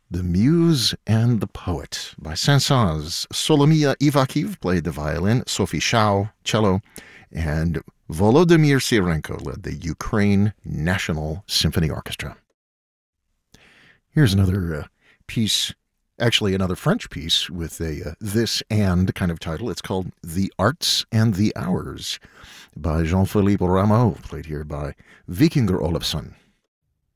The Muse and the Poet by Saint-Saëns. Solomia Ivakiv played the violin, Sophie Shao, cello, and Volodymyr Sirenko led the Ukraine National Symphony Orchestra. Here's another piece, actually another French piece with a this and kind of title. It's called The Arts and the Hours by Jean-Philippe Rameau, played here by Vikingur Olafsson.